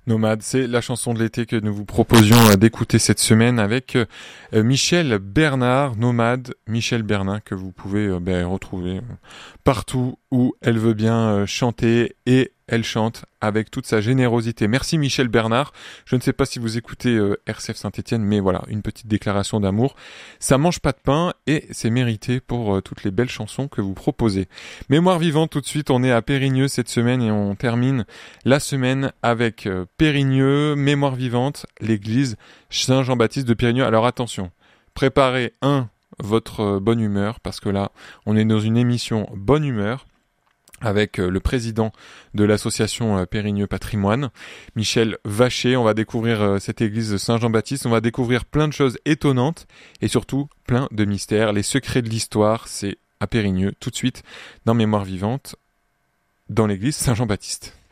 Nomade, c'est la chanson de l'été que nous vous proposions d'écouter cette semaine avec Michel Bernard, Nomade, Michel Bernard, que vous pouvez retrouver partout où elle veut bien chanter, et elle chante avec toute sa générosité. Merci Michel Bernard. Je ne sais pas si vous écoutez RCF Saint-Étienne, mais voilà, une petite déclaration d'amour. Ça mange pas de pain et c'est mérité pour toutes les belles chansons que vous proposez. Mémoire vivante, tout de suite, on est à Périgneux cette semaine et on termine la semaine avec Périgneux, Mémoire vivante, l'église Saint-Jean-Baptiste de Périgneux. Alors attention, préparez votre bonne humeur, parce que là, on est dans une émission bonne humeur avec le président de l'association Périgneux Patrimoine, Michel Vacher. On va découvrir cette église Saint-Jean-Baptiste, on va découvrir plein de choses étonnantes et surtout plein de mystères. Les secrets de l'histoire, c'est à Périgneux, tout de suite dans Mémoire vivante, dans l'église Saint-Jean-Baptiste.